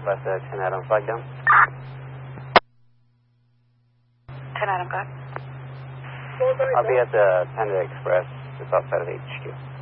Left 10 Adam, flag down. 10 Adam, go ahead. I'll be at the Panda Express, just outside of HQ.